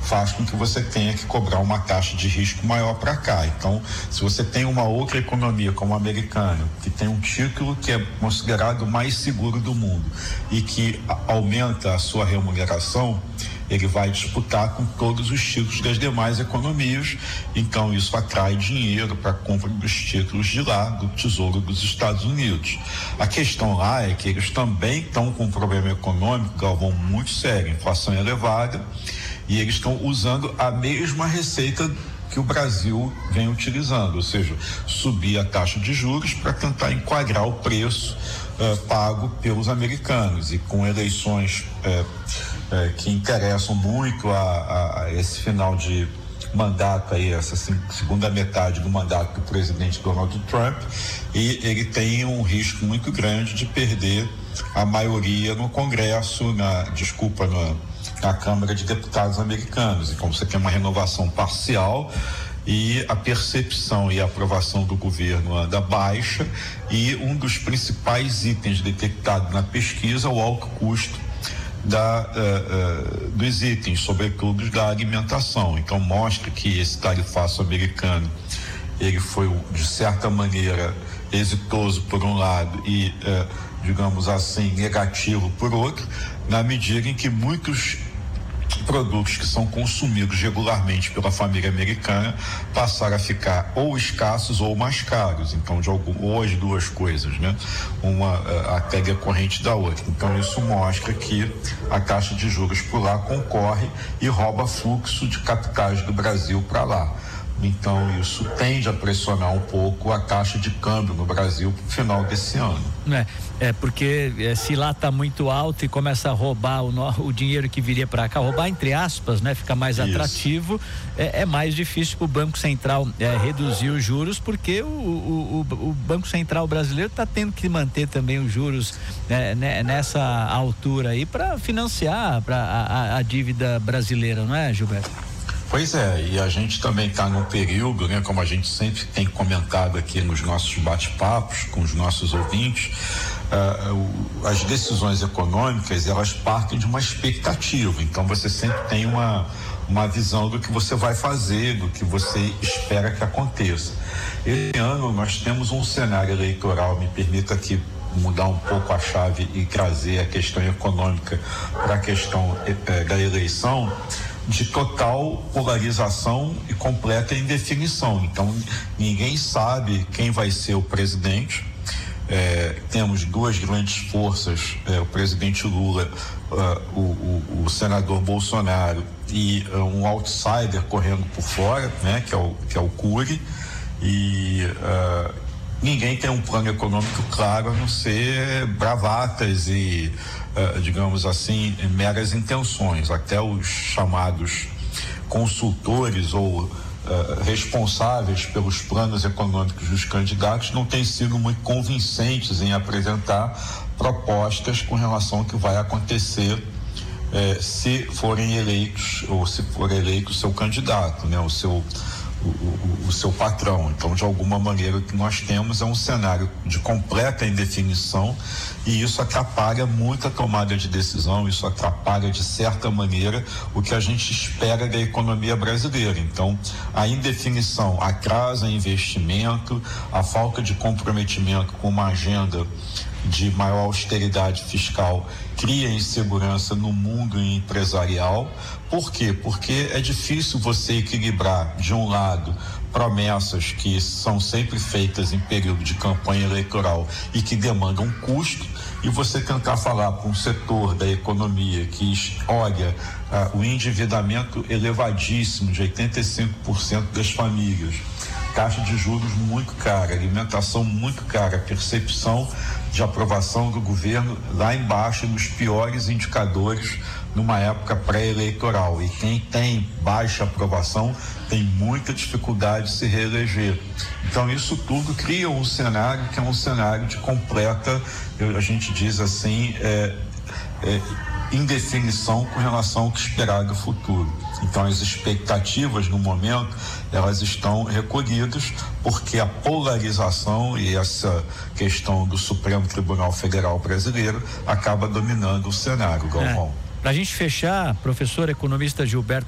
faz com que você tenha que cobrar uma taxa de risco maior para cá. Então, se você tem uma outra economia como a americana, que tem um título que é considerado o mais seguro do mundo e que aumenta a sua remuneração, ele vai disputar com todos os títulos das demais economias. Então isso atrai dinheiro para a compra dos títulos de lá, do Tesouro dos Estados Unidos. A questão lá é que eles também estão com um problema econômico, Galvão, muito sério, inflação elevada, e eles estão usando a mesma receita que o Brasil vem utilizando, ou seja, subir a taxa de juros para tentar enquadrar o preço pago pelos americanos. E com eleições que interessam muito a esse final de mandato aí, essa segunda metade do mandato do presidente Donald Trump, e ele tem um risco muito grande de perder a maioria no Congresso, na Câmara de Deputados americanos. Então você tem uma renovação parcial e a percepção e a aprovação do governo anda baixa, e um dos principais itens detectados na pesquisa é o alto custo dos itens, sobretudo da alimentação. Então mostra que esse tarifaço americano, ele foi de certa maneira exitoso por um lado e digamos assim, negativo por outro, na medida em que muitos produtos que são consumidos regularmente pela família americana passaram a ficar ou escassos ou mais caros. Então, ou as duas coisas, né? Uma até decorrente da outra. Então, isso mostra que a taxa de juros por lá concorre e rouba fluxo de capitais do Brasil para lá. Então, isso tende a pressionar um pouco a taxa de câmbio no Brasil para o final desse ano. Porque se lá está muito alto e começa a roubar o dinheiro que viria para cá, roubar entre aspas, né? Fica mais atrativo, é mais difícil para o Banco Central reduzir os juros, porque o Banco Central brasileiro está tendo que manter também os juros nessa altura aí para financiar a dívida brasileira, não é, Gilberto? Pois é, e a gente também está num período, né, como a gente sempre tem comentado aqui nos nossos bate-papos com os nossos ouvintes, as decisões econômicas, elas partem de uma expectativa. Então você sempre tem uma visão do que você vai fazer, do que você espera que aconteça. Esse ano nós temos um cenário eleitoral, me permita aqui mudar um pouco a chave e trazer a questão econômica para a questão da eleição, de total polarização e completa indefinição. Então ninguém sabe quem vai ser o presidente. Temos duas grandes forças, o presidente Lula, o senador Bolsonaro e um outsider correndo por fora, né, que é o Cury, e ninguém tem um plano econômico claro, a não ser bravatas e digamos assim, meras intenções. Até os chamados consultores ou responsáveis pelos planos econômicos dos candidatos não têm sido muito convincentes em apresentar propostas com relação ao que vai acontecer se forem eleitos, ou se for eleito o seu candidato, né, o seu patrão. Então, de alguma maneira, o que nós temos é um cenário de completa indefinição, e isso atrapalha muito a tomada de decisão, isso atrapalha, de certa maneira, o que a gente espera da economia brasileira. Então, a indefinição atrasa investimento, a falta de comprometimento com uma agenda de maior austeridade fiscal cria insegurança no mundo empresarial. Por quê? Porque é difícil você equilibrar, de um lado, promessas que são sempre feitas em período de campanha eleitoral e que demandam custo, e você tentar falar para um setor da economia que olha o endividamento elevadíssimo de 85% das famílias, taxa de juros muito cara, alimentação muito cara, percepção de aprovação do governo lá embaixo, nos piores indicadores numa época pré-eleitoral. E quem tem baixa aprovação tem muita dificuldade de se reeleger. Então isso tudo cria um cenário que é um cenário de completa, a gente diz assim, indefinição com relação ao que esperar do futuro. Então as expectativas no momento, elas estão recolhidas, porque a polarização e essa questão do Supremo Tribunal Federal Brasileiro acaba dominando o cenário, Galvão. Para a gente fechar, professor economista Gilberto